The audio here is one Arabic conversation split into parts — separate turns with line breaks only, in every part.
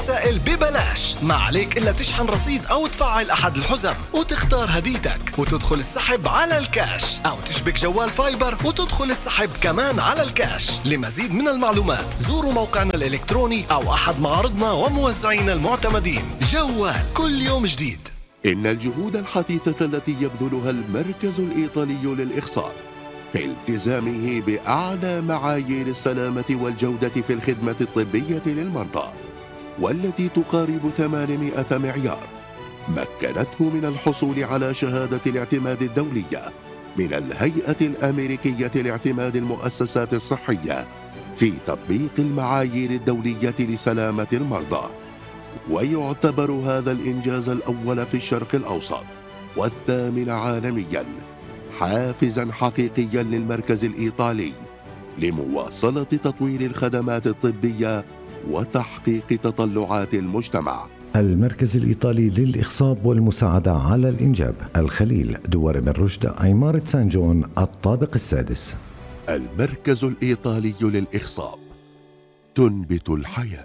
الرسائل ببلاش. ما عليك إلا تشحن رصيد أو تفعل أحد الحزم وتختار هديتك وتدخل السحب على الكاش، أو تشبك جوال فايبر وتدخل السحب كمان على الكاش. لمزيد من المعلومات زوروا موقعنا الإلكتروني أو أحد معارضنا وموزعينا المعتمدين. جوال، كل يوم جديد.
إن الجهود الحثيثة التي يبذلها المركز الإيطالي للإخصاب في التزامه بأعلى معايير السلامة والجودة في الخدمة الطبية للمرضى، والتي تقارب 800 معيار، مكنته من الحصول على شهادة الاعتماد الدولية من الهيئة الأمريكية لاعتماد المؤسسات الصحية في تطبيق المعايير الدولية لسلامة المرضى. ويعتبر هذا الإنجاز الأول في الشرق الأوسط والثامن عالمياً حافزاً حقيقياً للمركز الإيطالي لمواصلة تطوير الخدمات الطبية وتحقيق تطلعات المجتمع.
المركز الإيطالي للإخصاب والمساعدة على الإنجاب، الخليل، دوار بن رشد، عمارة سان جون، الطابق السادس.
المركز الإيطالي للإخصاب، تنبت الحياة.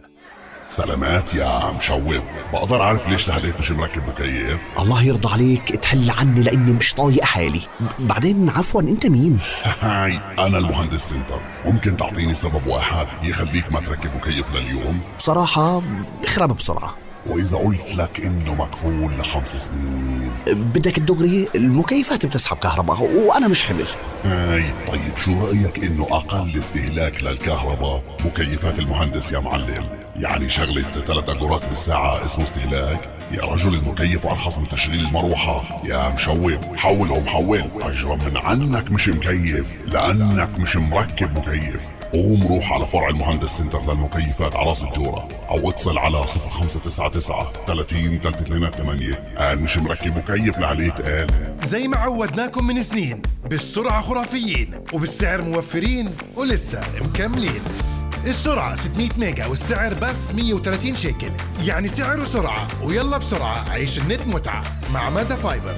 سلامات يا مشوب، بقدر أعرف ليش لهديت مش مركب مكيف؟
الله يرضى عليك تحل عني لأني مش طايق حالي. بعدين عفوا أنت مين؟
هاي أنا المهندس سنتر. ممكن تعطيني سبب واحد يخليك ما تركب مكيف لليوم؟
بصراحة اخرب بسرعة.
وإذا قلت لك إنه مكفول ل5 سنين؟
بدك الدغري؟ المكيفات بتسحب كهرباء وأنا مش حمل.
هاي طيب شو رأيك إنه أقل استهلاك للكهرباء مكيفات المهندس يا معلم؟ يعني شغلة 3 أجورات بالساعة اسمه استهلاك؟ يا رجل المكيف أرخص من تشغيل المروحة. يا مشوب حول ومحول، أجرا من عنك مش مكيف لأنك مش مركب مكيف. قوم روح على فرع المهندس سنتر للمكيفات على راس الجورة، أو اتصل على 0599 30 328. أنا مش مركب مكيف لعليه تقال.
زي ما عودناكم من سنين، بالسرعة خرافيين وبالسعر موفرين ولسه مكملين. السرعة 600 ميجا والسعر بس 130 شيكل، يعني سعر وسرعة. ويلا بسرعة عيش النت متعة مع مادا فايبر.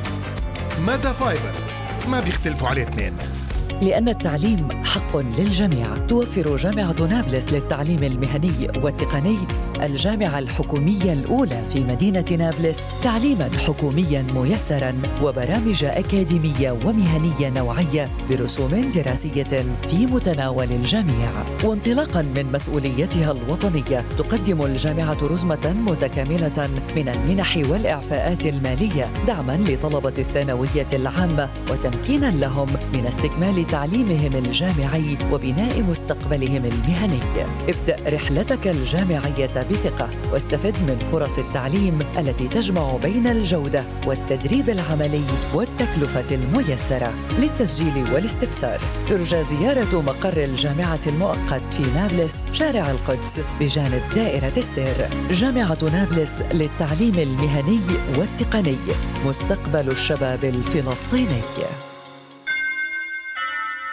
مادا فايبر ما بيختلفوا عليه اثنين.
لأن التعليم حق للجميع، توفر جامعة نابلس للتعليم المهني والتقني، الجامعة الحكومية الأولى في مدينة نابلس، تعليماً حكومياً ميسراً وبرامج أكاديمية ومهنية نوعية برسوم دراسية في متناول الجميع. وانطلاقاً من مسؤوليتها الوطنية، تقدم الجامعة رزمة متكاملة من المنح والإعفاءات المالية، دعماً لطلبة الثانوية العامة وتمكيناً لهم من استكمال تعليمهم الجامعي وبناء مستقبلهم المهني. ابدأ رحلتك الجامعية بثقة واستفد من فرص التعليم التي تجمع بين الجودة والتدريب العملي والتكلفة الميسرة. للتسجيل والاستفسار يرجى زيارة مقر الجامعة المؤقت في نابلس، شارع القدس بجانب دائرة السير. جامعة نابلس للتعليم المهني والتقني، مستقبل الشباب الفلسطيني.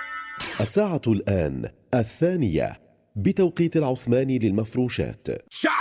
الساعة الآن 2:00 بتوقيت العثماني للمفروشات.